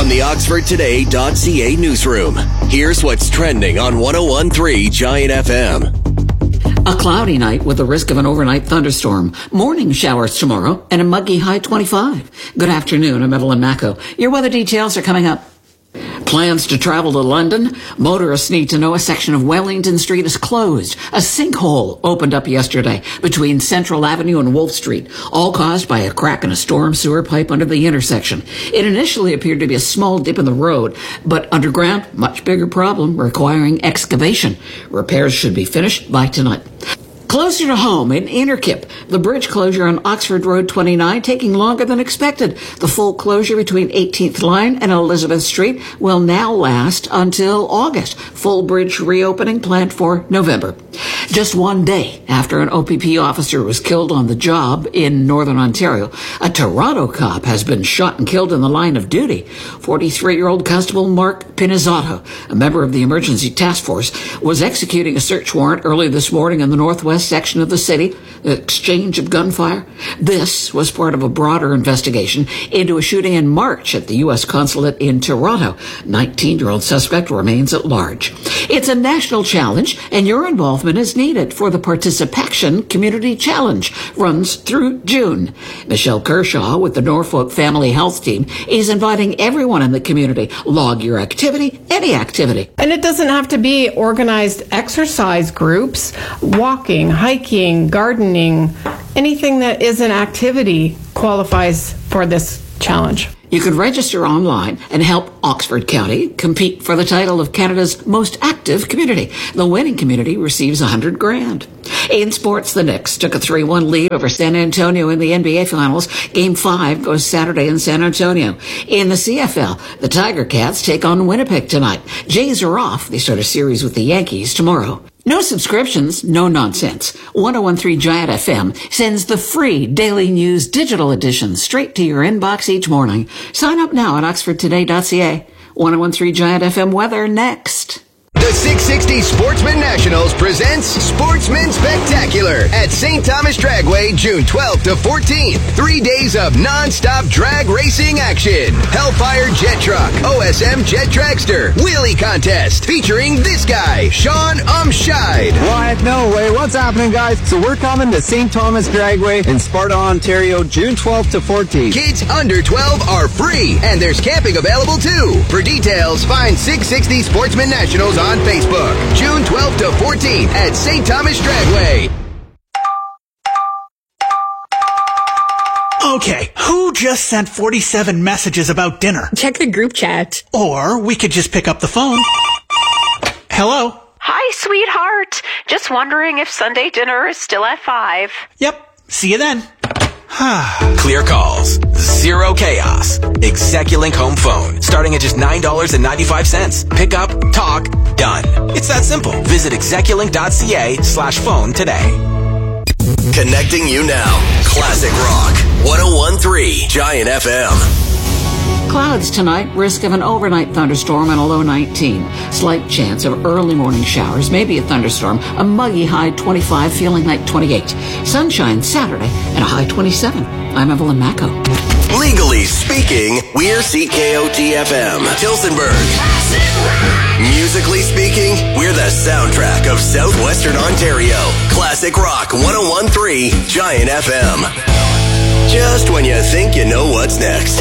from the OxfordToday.ca newsroom. Here's what's trending on 101.3 Giant FM. A cloudy night with the risk of an overnight thunderstorm. Morning showers tomorrow and a muggy high 25. Good afternoon, I'm Evelyn Macco. Your weather details are coming up. Plans to travel to London? Motorists need to know a section of Wellington Street is closed. A sinkhole opened up yesterday between Central Avenue and Wolfe Street, all caused by a crack in a storm sewer pipe under the intersection. It initially appeared to be a small dip in the road, but underground, much bigger problem requiring excavation. Repairs should be finished by tonight. Closer to home in Innerkip, the bridge closure on Oxford Road 29 taking longer than expected. The full closure between 18th Line and Elizabeth Street will now last until August. Full bridge reopening planned for November. Just one day after an OPP officer was killed on the job in Northern Ontario, a Toronto cop has been shot and killed in the line of duty. 43-year-old Constable Mark Pinizzato, a member of the Emergency Task Force, was executing a search warrant early this morning in the northwest section of the city, the exchange of gunfire. This was part of a broader investigation into a shooting in March at the U.S. consulate in Toronto. 19-year-old suspect remains at large. It's a national challenge, and your involvement is needed for the Participation Community Challenge. Runs through June. Michelle Kershaw with the Norfolk Family Health Team is inviting everyone in the community. Log your activity, any activity. And it doesn't have to be organized exercise groups. Walking, hiking, gardening, anything that is an activity qualifies for this challenge. You can register online and help Oxford County compete for the title of Canada's most active community. The winning community receives $100,000. In sports, the Knicks took a 3-1 lead over San Antonio in the NBA Finals. Game 5 goes Saturday in San Antonio. In the CFL, the Tiger Cats take on Winnipeg tonight. Jays are off. They start a series with the Yankees tomorrow. No subscriptions, no nonsense. 101.3 Giant FM sends the free Daily News digital edition straight to your inbox each morning. Sign up now at oxfordtoday.ca. 101.3 Giant FM weather next. The 660 Sportsman Nationals presents Sportsman Spectacular at St. Thomas Dragway, June 12th to 14th. 3 days of non-stop drag racing action. Hellfire Jet Truck, OSM Jet Dragster, Wheelie Contest featuring this guy, Sean Umshide. What? No way. What's happening, guys? So we're coming to St. Thomas Dragway in Sparta, Ontario, June 12th to 14th. Kids under 12 are free, and there's camping available too. For details, find 660 Sportsman Nationals on Facebook. June 12th to 14th at St. Thomas Dragway. Okay, who just sent 47 messages about dinner? Check the group chat. Or we could just pick up the phone. Hello? Hi, sweetheart. Just wondering if Sunday dinner is still at 5. Yep, see you then. Clear calls, zero chaos. Execulink home phone, starting at just $9.95. Pick up, talk, done. It's that simple. Visit execulink.ca/phone today. Connecting you now. Classic Rock. 101.3 Giant FM. Clouds tonight, risk of an overnight thunderstorm and a low 19. Slight chance of early morning showers, maybe a thunderstorm, a muggy high 25, feeling like 28. Sunshine Saturday and a high 27. I'm Evelyn Macco. Legally speaking, we're CKOT-FM, Tilsonburg. Musically speaking, we're the soundtrack of Southwestern Ontario. Classic Rock 101.3 Giant FM. Just when you think you know what's next.